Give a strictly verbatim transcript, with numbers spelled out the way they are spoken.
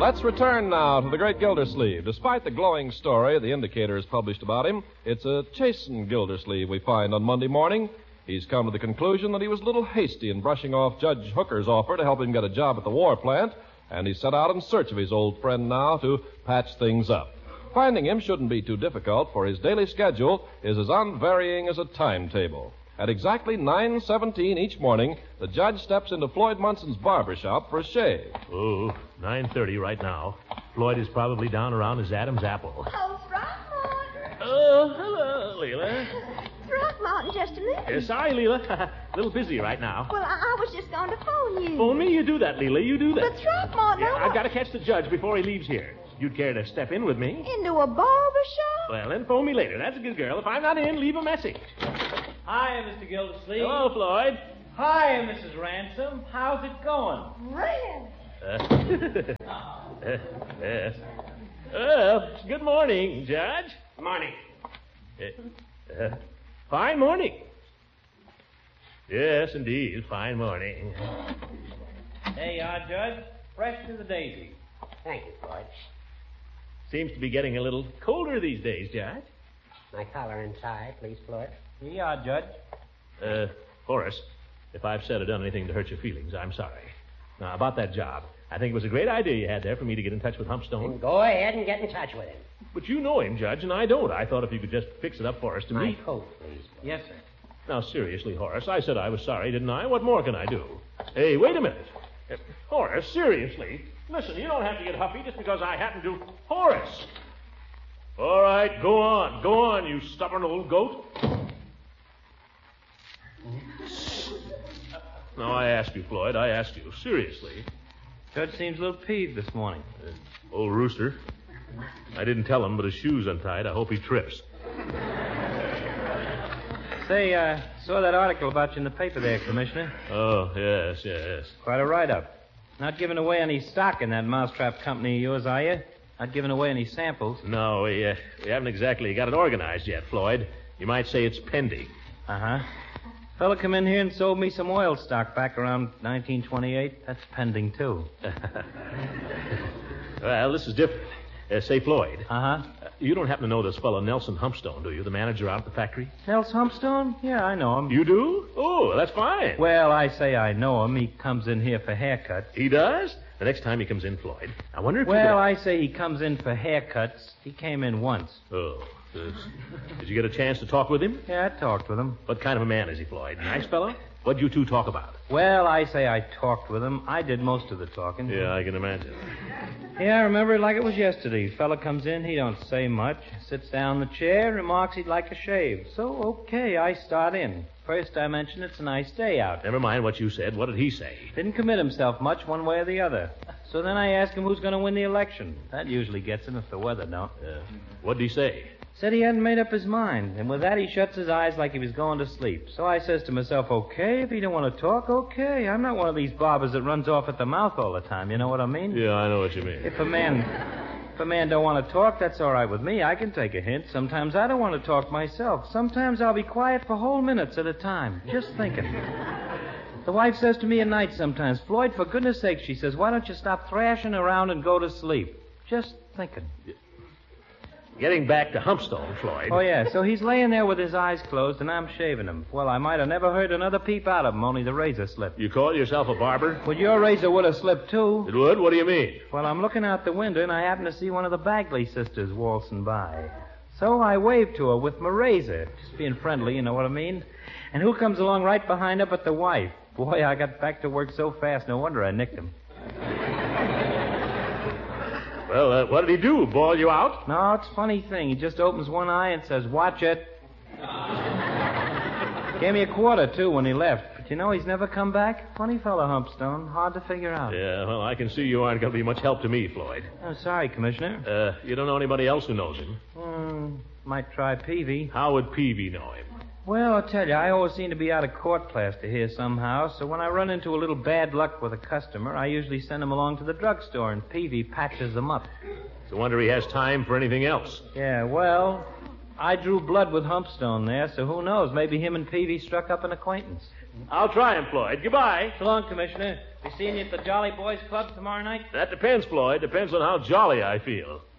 Let's return now to the great Gildersleeve. Despite the glowing story the Indicator has published about him, it's a chastened Gildersleeve we find on Monday morning. He's come to the conclusion that he was a little hasty in brushing off Judge Hooker's offer to help him get a job at the war plant, and he's set out in search of his old friend now to patch things up. Finding him shouldn't be too difficult, for his daily schedule is as unvarying as a timetable. At exactly nine seventeen each morning, the judge steps into Floyd Munson's barber shop for a shave. Oh, nine thirty right now. Floyd is probably down around his Adam's apple. Oh, Throckmorton. Oh, hello, Leela. Throckmorton, just a minute. Uh, sorry, Leela. A little busy right now. Well, I, I was just going to phone you. Phone me? You do that, Leela. You do that. But Throckmorton, Yeah, I I've got to catch the judge before he leaves here. You'd care to step in with me? Into a barber shop? Well, then phone me later. That's a good girl. If I'm not in, leave a message. Hi, Mister Gildersleeve. Hello, Floyd. Hi, Missus Ransom. How's it going? Really? Uh, uh, yes. Well, good morning, Judge. Good morning. Uh, uh, fine morning. Yes, indeed, fine morning. There you are, Judge. Fresh to the daisy. Thank you, Floyd. Seems to be getting a little colder these days, Judge. My collar and tie, please, Floyd. Here you are, Judge. Uh, Horace, if I've said or done anything to hurt your feelings, I'm sorry. Now, about that job, I think it was a great idea you had there for me to get in touch with Humpstone. Then go ahead and get in touch with him. But you know him, Judge, and I don't. I thought if you could just fix it up for us to My meet. coat, please, Floyd. Yes, sir. Now, seriously, Horace, I said I was sorry, didn't I? What more can I do? Hey, wait a minute. Uh, Horace, seriously. Listen, you don't have to get huffy just because I happen to... Horace! All right, go on. Go on, you stubborn old goat. No, I ask you, Floyd. I ask you. Seriously. Judge seems a little peeved this morning. Uh, old rooster. I didn't tell him, but his shoe's untied. I hope he trips. Say, I uh, saw that article about you in the paper there, Commissioner. Oh, yes, yes. Quite a write-up. Not giving away any stock in that mousetrap company of yours, are you? Not giving away any samples. No, we, uh, we haven't exactly got it organized yet, Floyd. You might say it's pending. Uh-huh. Fella come in here and sold me some oil stock back around nineteen twenty-eight. That's pending, too. Well, this is different. Uh, say, Floyd. Uh-huh. Uh, you don't happen to know this fellow Nelson Humpstone, do you? The manager out at the factory? Nels Humpstone? Yeah, I know him. You do? Oh, that's fine. Well, I say I know him. He comes in here for haircuts. He does? The next time he comes in, Floyd, I wonder if Well, you I say he comes in for haircuts. He came in once. Oh. Uh, did you get a chance to talk with him? Yeah, I talked with him. What kind of a man is he, Floyd? Nice fellow? What'd you two talk about? Well, I say I talked with him. I did most of the talking. Yeah, I can imagine. Yeah, I remember it like it was yesterday. Fella comes in, he don't say much. Sits down in the chair, remarks he'd like a shave. So, okay, I start in. First I mention it's a nice day out. Never mind what you said. What did he say? Didn't commit himself much one way or the other. So then I ask him who's going to win the election. That usually gets him if the weather don't. Uh, what'd he say? Said he hadn't made up his mind, and with that he shuts his eyes like he was going to sleep. So I says to myself, okay, if he don't want to talk, okay. I'm not one of these barbers that runs off at the mouth all the time, you know what I mean? Yeah, I know what you mean. If a man if a man don't want to talk, that's all right with me. I can take a hint. Sometimes I don't want to talk myself. Sometimes I'll be quiet for whole minutes at a time, just thinking. The wife says to me at night sometimes, Floyd, for goodness sake, she says, why don't you stop thrashing around and go to sleep? Just thinking. Getting back to Humpstone, Floyd. Oh, yeah, so he's laying there with his eyes closed, and I'm shaving him. Well, I might have never heard another peep out of him, only the razor slipped. You call yourself a barber? Well, your razor would have slipped, too. It would? What do you mean? Well, I'm looking out the window, and I happen to see one of the Bagley sisters waltzing by. So I waved to her with my razor, just being friendly, you know what I mean? And who comes along right behind her but the wife? Boy, I got back to work so fast, no wonder I nicked him. Well, uh, what did he do? Bawl you out? No, it's a funny thing. He just opens one eye and says, watch it. Gave me a quarter, too, when he left. But you know, he's never come back. Funny fellow, Humpstone. Hard to figure out. Yeah, well, I can see you aren't going to be much help to me, Floyd. I'm sorry, Commissioner. Uh, you don't know anybody else who knows him? Hmm, might try Peavy. How would Peavy know him? Well, I'll tell you, I always seem to be out of court plaster here somehow, so when I run into a little bad luck with a customer, I usually send him along to the drugstore, and Peavy patches them up. It's a wonder he has time for anything else. Yeah, well, I drew blood with Humpstone there, so who knows? Maybe him and Peavy struck up an acquaintance. I'll try him, Floyd. Goodbye. So long, Commissioner. Be seeing you at the Jolly Boys Club tomorrow night? That depends, Floyd. Depends on how jolly I feel.